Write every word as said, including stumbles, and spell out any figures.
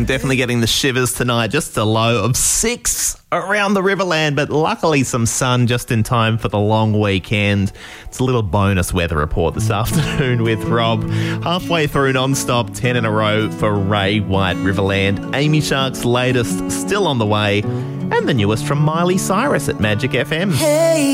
definitely getting the shivers tonight. Just a low of six around the Riverland, but luckily some sun just in time for the long weekend. It's a little bonus weather report this afternoon with Rob. Halfway through non-stop, ten in a row for Ray White, Riverland. Amy Shark's latest still on the way, and the newest from Miley Cyrus at Magic F M. Hey.